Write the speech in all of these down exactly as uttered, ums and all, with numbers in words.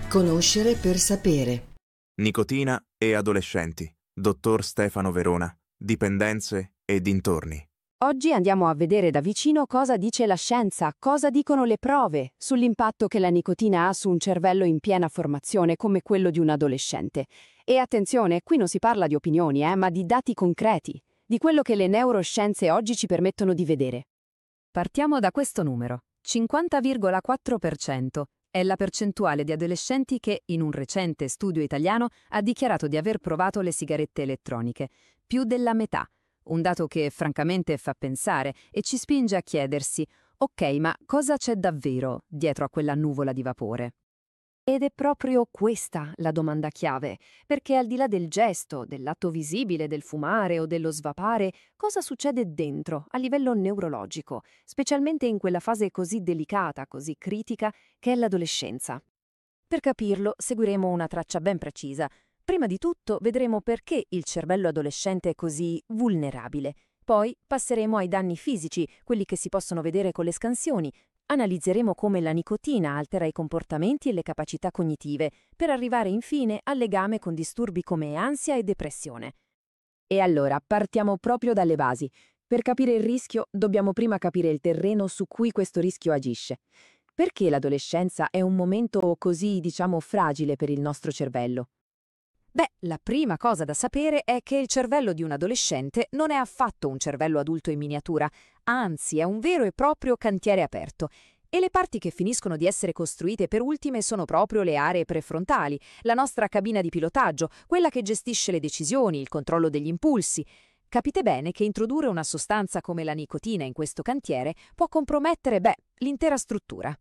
Conoscere per sapere. Nicotina e adolescenti. Dottor Stefano Verona. Dipendenze e dintorni. Oggi andiamo a vedere da vicino cosa dice la scienza, cosa dicono le prove sull'impatto che la nicotina ha su un cervello in piena formazione come quello di un adolescente. E attenzione, qui non si parla di opinioni, eh, ma di dati concreti, di quello che le neuroscienze oggi ci permettono di vedere. Partiamo da questo numero, cinquanta virgola quattro per cento. È la percentuale di adolescenti che, in un recente studio italiano, ha dichiarato di aver provato le sigarette elettroniche. Più della metà. Un dato che francamente fa pensare e ci spinge a chiedersi: ok, ma cosa c'è davvero dietro a quella nuvola di vapore? Ed è proprio questa la domanda chiave, perché al di là del gesto, dell'atto visibile del fumare o dello svapare, cosa succede dentro, a livello neurologico, specialmente in quella fase così delicata, così critica, che è l'adolescenza? Per capirlo, seguiremo una traccia ben precisa. Prima di tutto vedremo perché il cervello adolescente è così vulnerabile. Poi passeremo ai danni fisici, quelli che si possono vedere con le scansioni. Analizzeremo come la nicotina altera i comportamenti e le capacità cognitive, per arrivare infine al legame con disturbi come ansia e depressione. E allora partiamo proprio dalle basi. Per capire il rischio dobbiamo prima capire il terreno su cui questo rischio agisce. Perché l'adolescenza è un momento così, diciamo, fragile per il nostro cervello? Beh, la prima cosa da sapere è che il cervello di un adolescente non è affatto un cervello adulto in miniatura, anzi è un vero e proprio cantiere aperto. E le parti che finiscono di essere costruite per ultime sono proprio le aree prefrontali, la nostra cabina di pilotaggio, quella che gestisce le decisioni, il controllo degli impulsi. Capite bene che introdurre una sostanza come la nicotina in questo cantiere può compromettere, beh, l'intera struttura.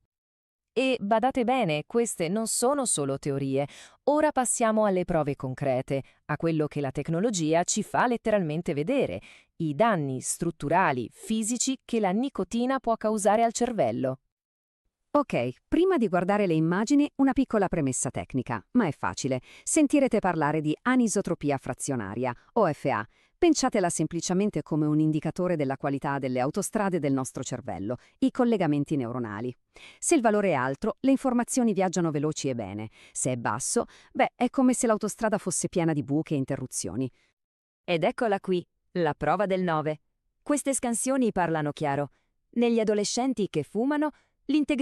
E badate bene, queste non sono solo teorie. Ora passiamo alle prove concrete, a quello che la tecnologia ci fa letteralmente vedere, i danni strutturali, fisici che la nicotina può causare al cervello. Ok, prima di guardare le immagini, una piccola premessa tecnica, ma è facile. Sentirete parlare di anisotropia frazionaria, O F A. Pensatela semplicemente come un indicatore della qualità delle autostrade del nostro cervello, i collegamenti neuronali. Se il valore è alto, le informazioni viaggiano veloci e bene. Se è basso, beh, è come se l'autostrada fosse piena di buche e interruzioni. Ed eccola qui, la prova del nove. Queste scansioni parlano chiaro. Negli adolescenti che fumano, l'integrità